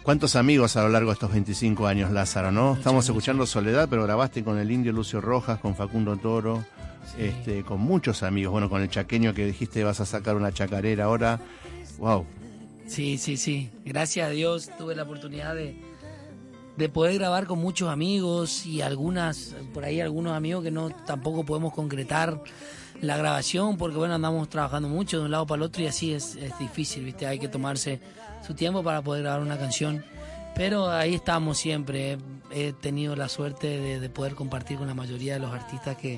Cuántos amigos a lo largo de estos 25 años, Lázaro, ¿no? Estamos escuchando Soledad, pero grabaste con el Indio Lucio Rojas, con Facundo Toro, sí. Con muchos amigos. Bueno, con el chaqueño que dijiste vas a sacar una chacarera ahora. ¡Wow! Sí. Gracias a Dios tuve la oportunidad de poder grabar con muchos amigos y por ahí algunos amigos que no tampoco podemos concretar la grabación porque, bueno, andamos trabajando mucho de un lado para el otro y así es difícil, ¿viste? Hay que tomarse su tiempo para poder grabar una canción, pero ahí estamos siempre. He tenido la suerte de poder compartir con la mayoría de los artistas que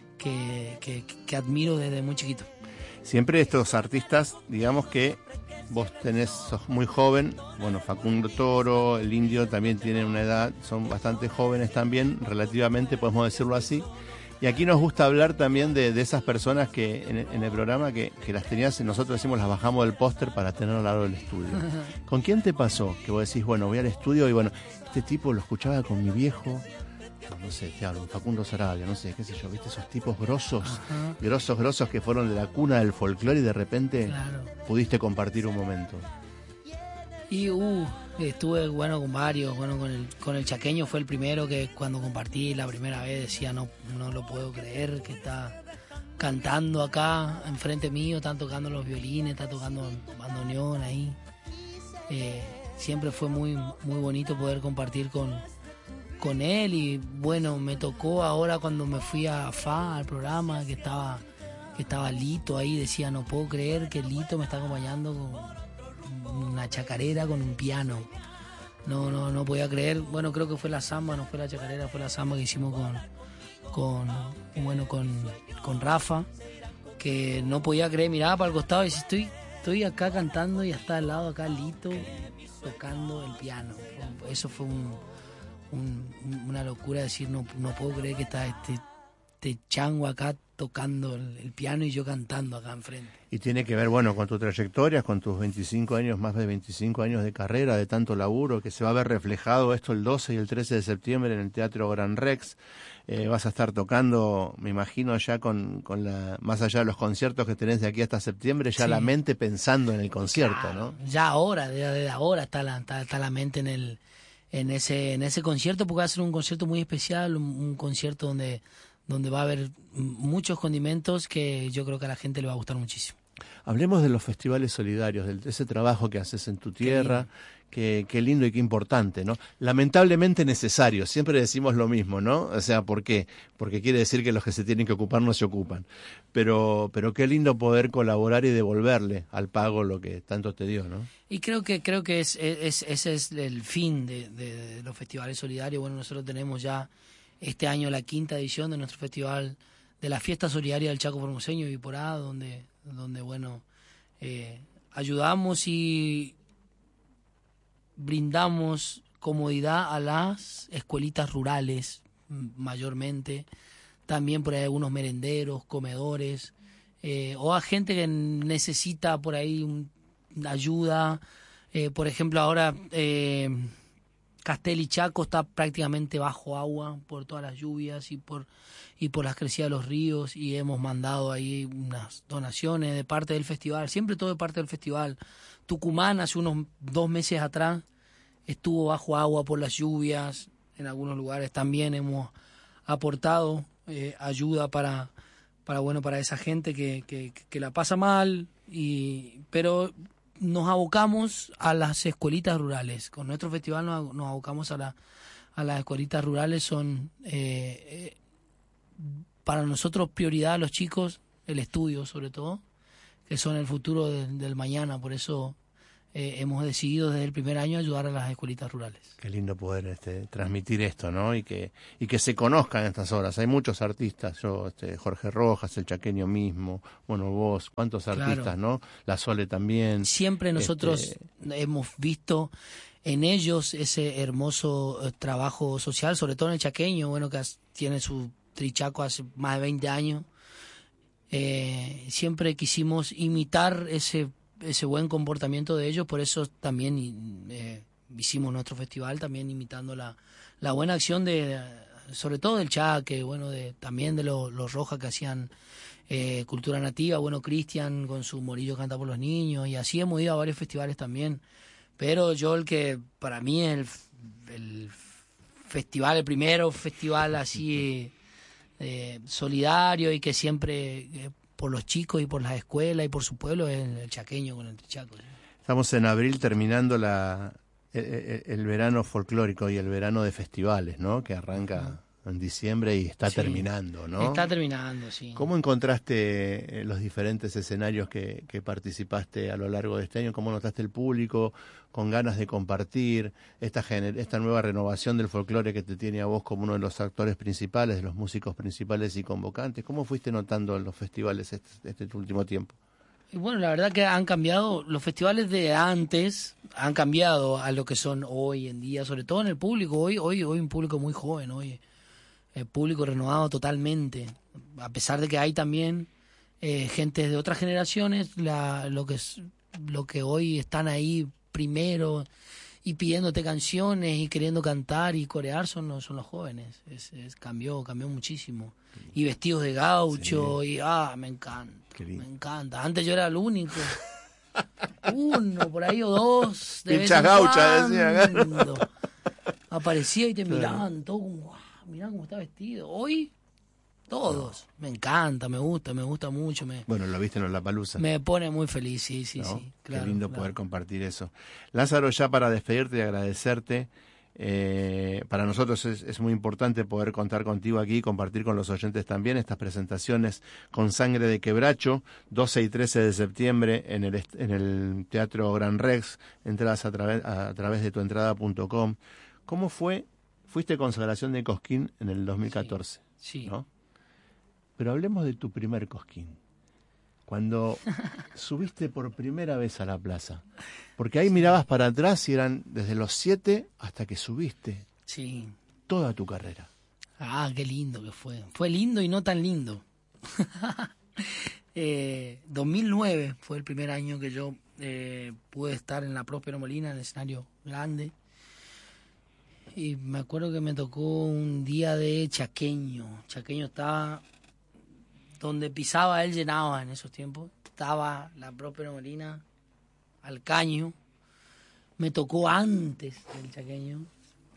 admiro desde muy chiquito. Siempre estos artistas, digamos que vos sos muy joven, bueno, Facundo Toro, el Indio también tienen una edad, son bastante jóvenes también, relativamente, podemos decirlo así. Y aquí nos gusta hablar también de esas personas que en el programa que las tenías, nosotros decimos las bajamos del póster para tener al lado del estudio. ¿Con quién te pasó? Que vos decís, bueno, voy al estudio y bueno, este tipo lo escuchaba con mi viejo, no sé, te hablo, Facundo Sarabia, no sé, qué sé yo, ¿viste? Esos tipos grosos que fueron de la cuna del folclore y de repente pudiste compartir un momento. Y estuve con varios, con el chaqueño fue el primero que cuando compartí la primera vez decía no lo puedo creer que está cantando acá enfrente mío, están tocando los violines, está tocando bandoneón ahí. Siempre fue muy, muy bonito poder compartir con él y bueno, me tocó ahora cuando me fui a FA al programa que estaba Lito ahí, decía no puedo creer que Lito me está acompañando con una chacarera con un piano. No podía creer. Bueno, creo que fue la samba, no fue la chacarera, fue la samba que hicimos con Rafa, que no podía creer, miraba para el costado y decía, estoy acá cantando y está al lado acá Lito tocando el piano. Eso fue una locura, decir no puedo creer que está este chango acá tocando el piano y yo cantando acá enfrente. Y tiene que ver, bueno, con tu trayectoria, con tus 25 años, más de 25 años de carrera, de tanto laburo, que se va a ver reflejado esto el 12 y el 13 de septiembre en el Teatro Gran Rex. Vas a estar tocando, me imagino, ya con más allá de los conciertos que tenés de aquí hasta septiembre, ya la mente pensando en el concierto, claro, ¿no? Ya ahora, desde ahora está la mente en ese concierto, porque va a ser un concierto muy especial, un concierto donde va a haber muchos condimentos que yo creo que a la gente le va a gustar muchísimo. Hablemos de los festivales solidarios, de ese trabajo que haces en tu tierra, qué lindo y qué importante, ¿no? Lamentablemente necesario, siempre decimos lo mismo, ¿no? O sea, ¿por qué? Porque quiere decir que los que se tienen que ocupar no se ocupan. Pero qué lindo poder colaborar y devolverle al pago lo que tanto te dio, ¿no? Y creo que ese es el fin de los festivales solidarios. Bueno, nosotros tenemos ya este año la 5ª edición de nuestro festival de la Fiesta Solidaria del Chaco Formoseño y Viporá, donde bueno, ayudamos y brindamos comodidad a las escuelitas rurales mayormente, también por ahí algunos merenderos, comedores, o a gente que necesita por ahí ayuda. Por ejemplo, ahora Castel y Chaco está prácticamente bajo agua por todas las lluvias y por las crecidas de los ríos, y hemos mandado ahí unas donaciones de parte del festival, siempre todo de parte del festival. Tucumán hace unos 2 meses atrás estuvo bajo agua por las lluvias, en algunos lugares también hemos aportado ayuda para esa gente que la pasa mal, pero nos abocamos a las escuelitas rurales. Con nuestro festival nos abocamos a las escuelitas rurales. Son para nosotros prioridad los chicos, el estudio sobre todo, que son el futuro del mañana. Por eso hemos decidido desde el primer año ayudar a las escuelitas rurales. Qué lindo poder transmitir esto, ¿no? Y que se conozcan estas obras. Hay muchos artistas, Jorge Rojas, el chaqueño mismo, bueno, vos, cuántos artistas, claro, ¿no? La Sole también. Siempre nosotros hemos visto en ellos ese hermoso trabajo social, sobre todo en el chaqueño, bueno, que tiene su trichaco hace más de 20 años. Siempre quisimos imitar ese buen comportamiento de ellos, por eso también hicimos nuestro festival también imitando la buena acción sobre todo del Chaque, bueno, también de los Rojas que hacían cultura nativa, bueno, Cristian con su Morillo Canta por los Niños, y así hemos ido a varios festivales también, Pero yo para mí es el festival, el primero festival así solidario y que siempre por los chicos y por las escuelas y por su pueblo es el chaqueño con el Trichaco. Estamos en abril terminando el verano folclórico y el verano de festivales, ¿no? Que arranca en diciembre y está terminando, ¿no? Está terminando, sí. ¿Cómo encontraste los diferentes escenarios que participaste a lo largo de este año? ¿Cómo notaste el público con ganas de compartir esta nueva renovación del folclore que te tiene a vos como uno de los actores principales, de los músicos principales y convocantes? ¿Cómo fuiste notando los festivales este último tiempo? Y bueno, la verdad que han cambiado, los festivales de antes han cambiado a lo que son hoy en día, sobre todo en el público. Hoy un público muy joven, hoy el público renovado totalmente, a pesar de que hay también gente de otras generaciones, lo que hoy están ahí primero y pidiéndote canciones y queriendo cantar y corear son los jóvenes. Cambió muchísimo. Y vestidos de gaucho, sí. Me encanta. Antes yo era el único. Uno, por ahí o dos. Pinchas gauchas, decían. Aparecía y te miraban todo como, mirá cómo está vestido. Hoy, todos. Me encanta, me gusta mucho. Bueno, lo viste en Lollapalooza. Me pone muy feliz, sí. ¿No? Claro, qué lindo poder compartir eso. Lázaro, ya para despedirte y agradecerte, para nosotros es muy importante poder contar contigo aquí y compartir con los oyentes también estas presentaciones con Sangre de Quebracho, 12 y 13 de septiembre en el Teatro Gran Rex, entradas a través de tuentrada.com. ¿Cómo fue? Fuiste consagración de Cosquín en el 2014, sí. ¿no? Pero hablemos de tu primer Cosquín, cuando subiste por primera vez a la plaza, porque ahí mirabas para atrás y eran desde los 7 hasta que subiste toda tu carrera. Qué lindo que fue. Fue lindo y no tan lindo. 2009 fue el primer año que yo pude estar en la Próspero Molina, en el escenario grande. Y me acuerdo que me tocó un día de Chaqueño. Chaqueño estaba donde pisaba él, llenaba en esos tiempos. Estaba la Próspero Molina al caño. Me tocó antes del Chaqueño.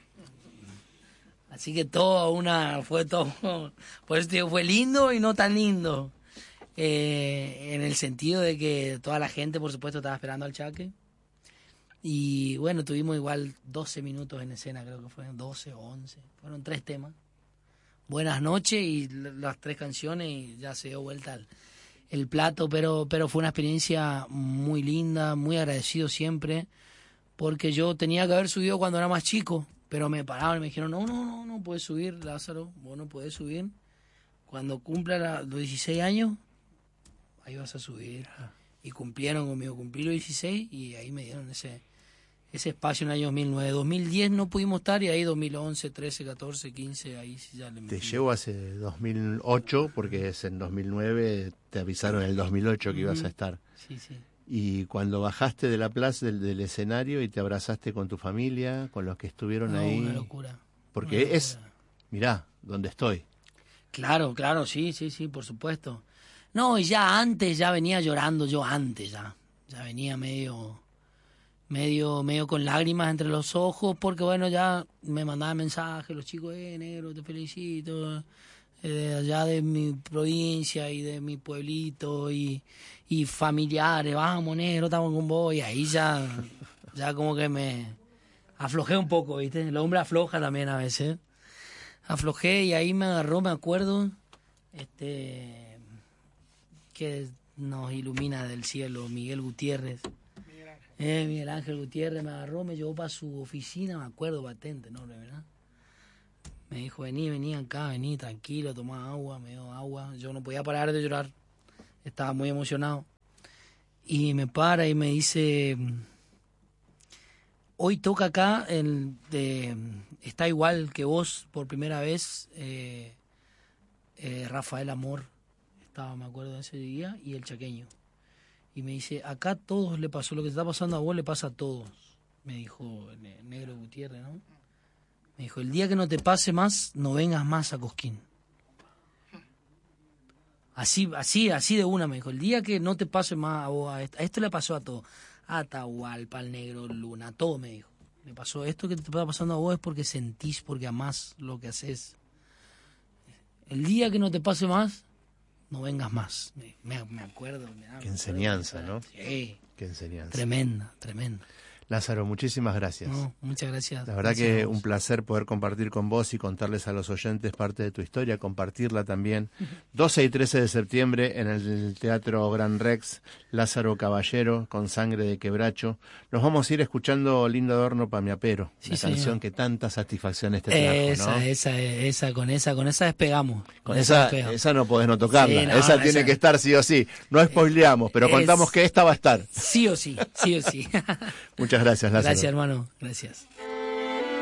Así que fue todo. Por eso digo, fue lindo y no tan lindo. En el sentido de que toda la gente, por supuesto, estaba esperando al Chaque. Y bueno, tuvimos igual 12 minutos en escena, creo que fueron 12 o 11. Fueron 3 temas. Buenas noches y las 3 canciones y ya se dio vuelta el plato, pero fue una experiencia muy linda, muy agradecido siempre, porque yo tenía que haber subido cuando era más chico, pero me pararon y me dijeron, no puedes subir, Lázaro, vos no podés subir. Cuando cumpla los 16 años, ahí vas a subir. Y cumplieron conmigo, cumplí los 16 y ahí me dieron ese espacio en el año 2009. 2010 no pudimos estar y ahí 2011, 13, 14, 15, ahí sí ya le metí. Te llevo hace 2008 porque es en 2009, te avisaron en el 2008 que ibas a estar. Sí. Y cuando bajaste de la plaza, del escenario y te abrazaste con tu familia, con los que estuvieron ahí. Una locura. Porque mirá, ¿dónde estoy? Claro, sí, por supuesto. No, y ya venía llorando yo antes, ya venía medio con lágrimas entre los ojos, porque bueno, ya me mandaban mensajes los chicos, negro, te felicito, allá de mi provincia y de mi pueblito y familiares, vamos negro, estamos con vos, y ahí ya como que me aflojé un poco, ¿viste? El hombre afloja también a veces. Aflojé y ahí me agarró, me acuerdo, que nos ilumina del cielo, Miguel Gutiérrez. Miguel Ángel Gutiérrez me agarró, me llevó para su oficina, me acuerdo, patente, ¿no? ¿Verdad? Me dijo, vení acá, vení, tranquilo, tomá agua, me dio agua. Yo no podía parar de llorar, estaba muy emocionado. Y me para y me dice, hoy toca acá, está igual que vos por primera vez, Rafael Amor. Me acuerdo de ese día, y el Chaqueño. Y me dice, acá a todos le pasó, lo que te está pasando a vos le pasa a todos, me dijo Negro Gutiérrez, ¿no? Me dijo, el día que no te pase más, no vengas más a Cosquín. Así de una me dijo, el día que no te pase más a vos, a esto le pasó a todos. Atahualpa, el Negro Luna, todo me dijo. Me pasó esto que te está pasando a vos es porque sentís, porque amás lo que haces. El día que no te pase más, no vengas más. Me acuerdo. Qué enseñanza, ¿no? Sí. Qué enseñanza. Tremenda, tremenda. Lázaro, muchísimas gracias. No, muchas gracias. La verdad que un placer poder compartir con vos y contarles a los oyentes parte de tu historia, compartirla también. 12 y 13 de septiembre en el Teatro Gran Rex, Lázaro Caballero, con Sangre de Quebracho. Nos vamos a ir escuchando Lindo Adorno pa' mi apero, Sí, la señor. canción que tantas satisfacciones te trajo, ¿no? Con esa despegamos. Con esa no podés no tocarla, Sí, no, esa tiene que estar sí o sí. No spoileamos, pero contamos que esta va a estar. Sí o sí, sí o sí. Muchas gracias, Lázaro. Gracias, hermano. Gracias.